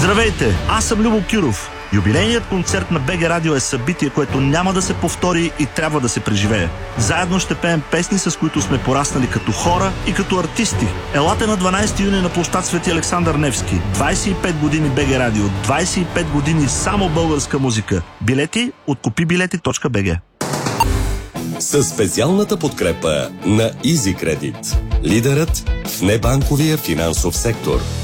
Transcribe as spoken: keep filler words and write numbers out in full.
Здравейте, аз съм Любо Кюров. Юбилейният концерт на БГ Радио е събитие, което няма да се повтори и трябва да се преживее. Заедно ще пеем песни, с които сме пораснали като хора и като артисти. Елате на дванайсети юни на площад Свети Александър Невски. двайсет и пет години БГ Радио, двайсет и пет години само българска музика. Билети от купи билети точка би джи. Със специалната подкрепа на EasyCredit, лидерът в небанковия финансов сектор.